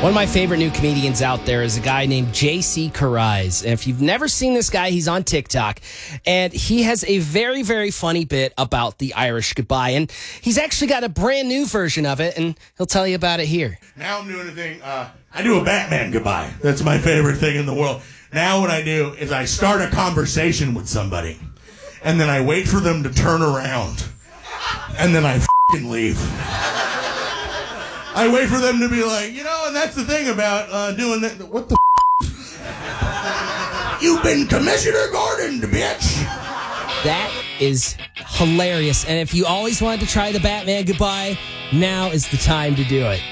One of my favorite new comedians out there is a guy named J.C. Karais. And if you've never seen this guy, he's on TikTok. And he has a very, very funny bit about the Irish goodbye. And he's actually got a brand new version of it, and he'll tell you about it here. Now I'm doing a thing. I do a Batman goodbye. That's my favorite thing in the world. Now what I do is I start a conversation with somebody, and then I wait for them to turn around, and then I f***ing leave. I wait for them to be like, and that's the thing about doing that. What the You've been Commissioner Gordon, bitch. That is hilarious. And if you always wanted to try the Batman goodbye, now is the time to do it.